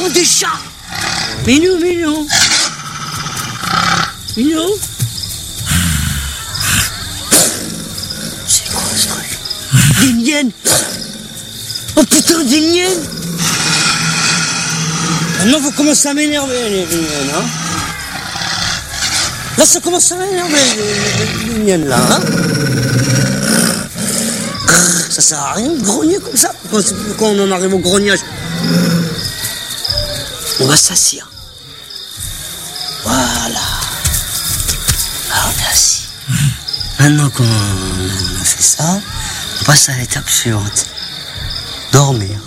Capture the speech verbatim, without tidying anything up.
non, des chats. Minou, minou. Minou. C'est quoi ce truc? Des hyènes. Oh putain, des hyènes. Maintenant, vous commencez à m'énerver, les, les hyènes, hein. Là, ça commence à m'énerver, les, les, les hyènes, là, hein. Ça sert à rien de grogner comme ça. Quand, quand on en arrive au grognage. On va s'asseoir. Voilà. Ah, on est assis. Maintenant qu'on a fait ça, on passe à l'étape suivante. Dormir.